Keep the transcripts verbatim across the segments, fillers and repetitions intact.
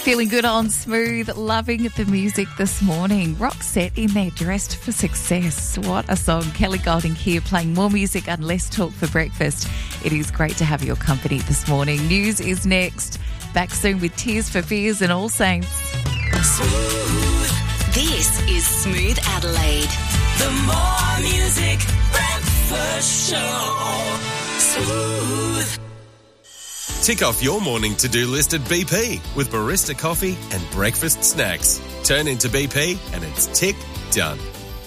Feeling good on Smooth, loving the music this morning. Roxette in there, Dressed for Success. What a song. Kelly Golding here playing more music and less talk for breakfast. It is great to have your company this morning. News is next. Back soon with Tears for Fears and All Saints. Smooth. This is Smooth Adelaide. The more music breakfast show. Smooth. Tick off your morning to-do list at B P with barista coffee and breakfast snacks. Turn into B P and it's tick done.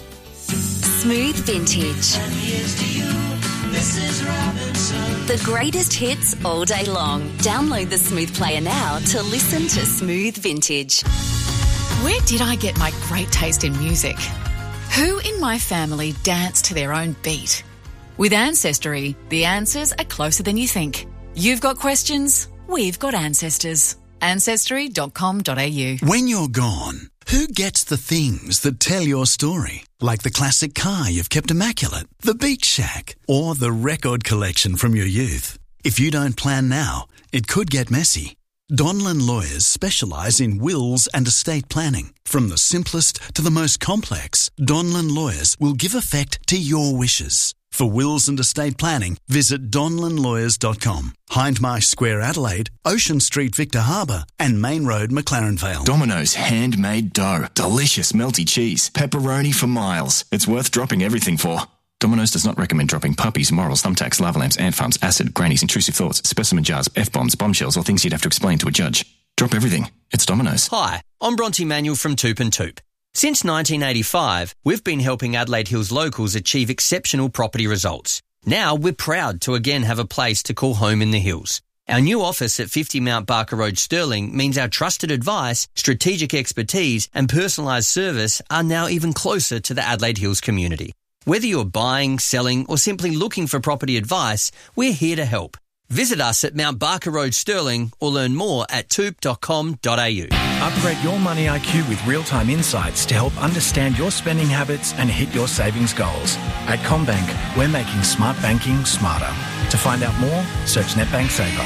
Smooth Vintage. And here's to you, Missus Robinson. The greatest hits all day long. Download the Smooth player now to listen to Smooth Vintage. Where did I get my great taste in music? Who in my family danced to their own beat? With Ancestry, the answers are closer than you think. You've got questions, we've got ancestors. ancestry dot com dot a u. When you're gone, who gets the things that tell your story? Like the classic car you've kept immaculate, the beach shack, or the record collection from your youth. If you don't plan now, it could get messy. Donlan Lawyers specialise in wills and estate planning. From the simplest to the most complex, Donlan Lawyers will give effect to your wishes. For wills and estate planning, visit donlan lawyers dot com. Hindmarsh Square, Adelaide, Ocean Street, Victor Harbour, and Main Road, McLaren Vale. Domino's handmade dough. Delicious melty cheese. Pepperoni for miles. It's worth dropping everything for. Domino's does not recommend dropping puppies, morals, thumbtacks, lava lamps, ant farms, acid, grannies, intrusive thoughts, specimen jars, F-bombs, bombshells, or things you'd have to explain to a judge. Drop everything. It's Domino's. Hi, I'm Bronte Manuel from Toop and Toop. Since nineteen eighty-five, we've been helping Adelaide Hills locals achieve exceptional property results. Now we're proud to again have a place to call home in the hills. Our new office at fifty Mount Barker Road, Stirling, means our trusted advice, strategic expertise and personalised service are now even closer to the Adelaide Hills community. Whether you're buying, selling or simply looking for property advice, we're here to help. Visit us at Mount Barker Road, Stirling, or learn more at toop dot com dot a u. Upgrade your money I Q with real-time insights to help understand your spending habits and hit your savings goals. At CommBank, we're making smart banking smarter. To find out more, search NetBank Saver.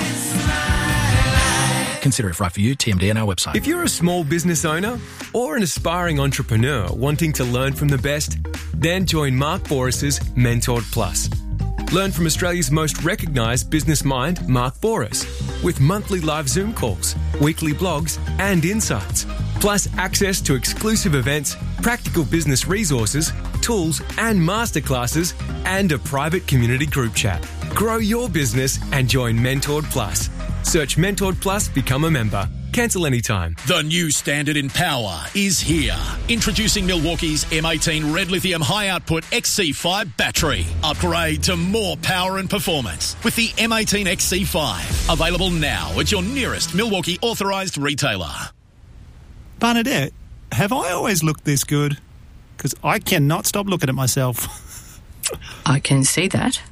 Consider if right for you, T M D and our website. If you're a small business owner or an aspiring entrepreneur wanting to learn from the best, then join Mark Boris's Mentored Plus. Learn from Australia's most recognised business mind, Mark Boris, with monthly live Zoom calls, weekly blogs and insights, plus access to exclusive events, practical business resources, tools and masterclasses, and a private community group chat. Grow your business and join Mentored Plus. Search Mentored Plus, become a member. Cancel anytime. The new standard in power is here. Introducing Milwaukee's M eighteen Red Lithium High Output X C five battery. Upgrade to more power and performance with the M eighteen X C five. Available now at your nearest Milwaukee authorised retailer. Bernadette, have I always looked this good? Because I cannot stop looking at myself. I can see that.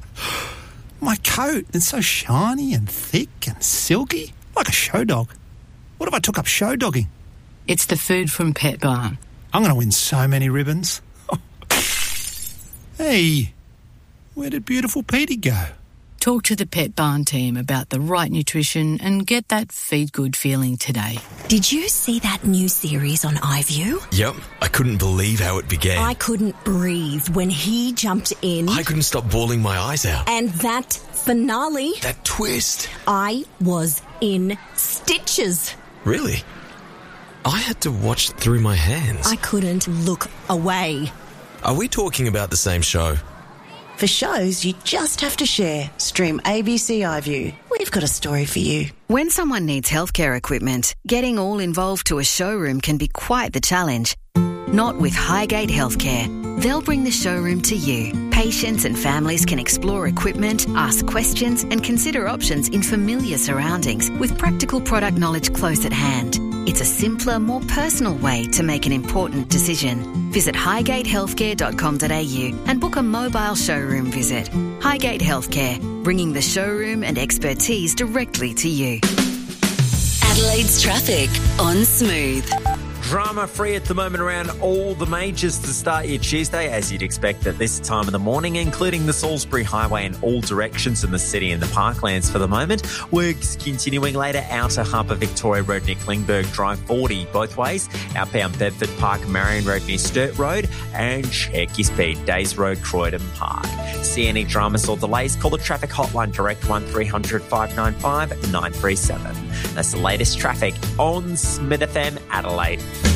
My coat, it's so shiny and thick and silky, like a show dog. What if I took up show dogging? It's the food from Pet Barn. I'm going to win so many ribbons. Hey, where did beautiful Petey go? Talk to the Pet Barn team about the right nutrition and get that feed good feeling today. Did you see that new series on iView? Yep, I couldn't believe how it began. I couldn't breathe when he jumped in. I couldn't stop bawling my eyes out. And that finale. That twist. I was in stitches. Really? I had to watch through my hands. I couldn't look away. Are we talking about the same show? For shows you just have to share, stream A B C iView. We've got a story for you. When someone needs healthcare equipment, getting all involved to a showroom can be quite the challenge. Not with Highgate Healthcare. They'll bring the showroom to you. Patients and families can explore equipment, ask questions and consider options in familiar surroundings with practical product knowledge close at hand. It's a simpler, more personal way to make an important decision. Visit highgate healthcare dot com dot a u and book a mobile showroom visit. Highgate Healthcare, bringing the showroom and expertise directly to you. Adelaide's traffic on Smooth. drama free at the moment around all the majors to start your Tuesday, as you'd expect at this time of the morning, including the Salisbury Highway in all directions in the city and the parklands for the moment. Works continuing later, Outer Harbour Victoria Road near Klingberg Drive forty both ways, outbound Bedford Park, Marion Road near Sturt Road, and check your speed, Days Road, Croydon Park. See any dramas or delays, call the traffic hotline direct one three hundred five nine five nine three seven. That's the latest traffic on Smith F M Adelaide.